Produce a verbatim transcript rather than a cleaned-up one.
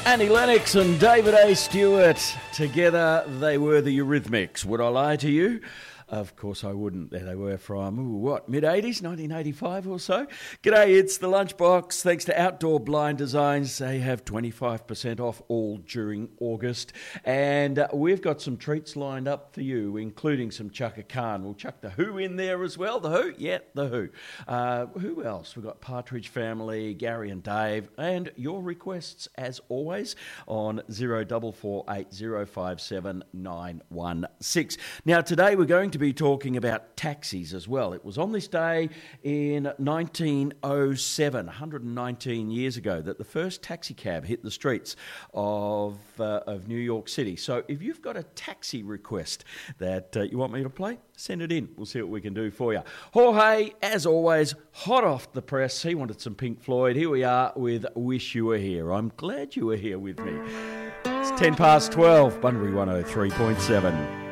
Annie Lennox and David A. Stewart. Together they were the Eurythmics. Would I lie to you? Of course I wouldn't. There they were from, ooh, what, mid-eighties, nineteen eighty-five or so. G'day, it's The Lunchbox. Thanks to Outdoor Blind Designs. They have twenty-five percent off all during August. And uh, we've got some treats lined up for you, including some Chaka Khan. We'll chuck the Who in there as well. The Who? Yeah, the Who. Uh, who else? We've got Partridge Family, Gary and Dave, and your requests, as always, on zero four four eight zero five seven nine one six. Now, today we're going to be talking about taxis as well. It was on this day in nineteen oh seven, one hundred nineteen years ago, that the first taxi cab hit the streets of uh, of New York City. So if you've got a taxi request that uh, you want me to play, send it in. We'll see what we can do for you. Jorge, as always, hot off the press. He wanted some Pink Floyd. Here we are with Wish You Were Here. I'm glad you were here with me. It's ten past twelve, Bunbury one oh three point seven.